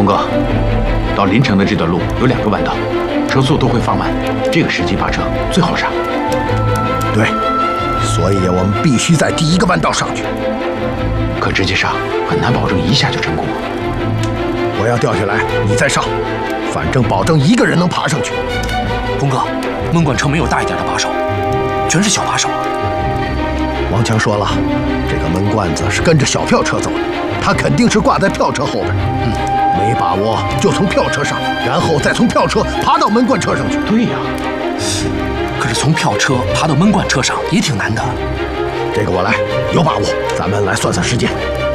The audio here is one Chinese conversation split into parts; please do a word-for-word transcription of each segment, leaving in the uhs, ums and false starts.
峰哥，到临城的这段路有两个弯道，车速都会放慢，这个时机扒车最好刹。 对，所以我们必须在第一个弯道上去。 可直接刹很难保证一下就成功。 我要掉下来，你再上，反正保证一个人能爬上去。 峰哥，闷罐车没有大一点的把手，全是小把手。 王强说了，这个闷罐子是跟着小票车走的，他肯定是挂在票车后边。嗯，没把握就从票车上，然后再从票车爬到闷罐车上去。 对呀， 可是从票车爬到闷罐车上也挺难的。 这个我来，有把握。咱们来算算时间。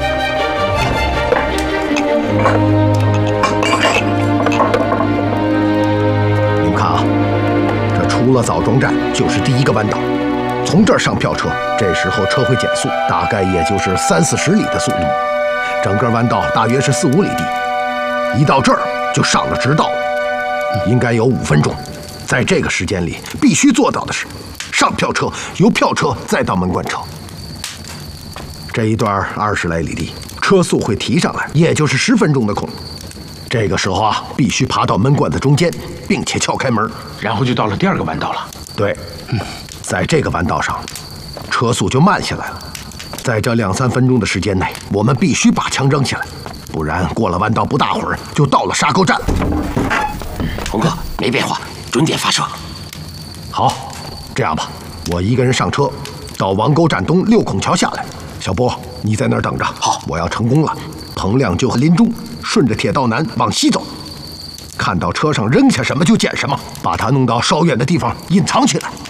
你们看啊，这出了枣庄站就是第一个弯道。从这儿上票车，这时候车会减速，大概也就是三四十里的速度。整个弯道大约是四五里地，一到这儿就上了直道了，应该有五分钟。在这个时间里，必须做到的是上票车，由票车再到闷罐车。这一段二十来里地，车速会提上来，也就是十分钟的空。这个时候啊，必须爬到闷罐子中间，并且撬开门， 然后就到了第二个弯道了。 对，嗯。在这个弯道上，车速就慢下来了。在这两三分钟的时间内，我们必须把枪扔下来，不然过了弯道不大会儿就到了沙沟站。 红哥，没变化，准点发射。 好，这样吧，我一个人上车，到王沟站东六孔桥下来。小波，你在那儿等着。 好， 我要成功了，彭亮就和林中顺着铁道南往西走，看到车上扔下什么就捡什么，把它弄到稍远的地方隐藏起来。